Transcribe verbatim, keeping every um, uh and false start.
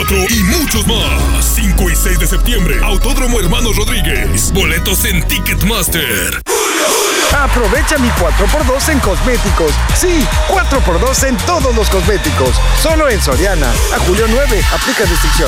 Metro y muchos más. cinco y seis de septiembre, Autódromo Hermanos Rodríguez. Boletos en Ticketmaster. Aprovecha mi cuatro por dos en cosméticos. Sí, cuatro por dos en todos los cosméticos. Solo en Soriana. A julio nueve, aplica restricciones.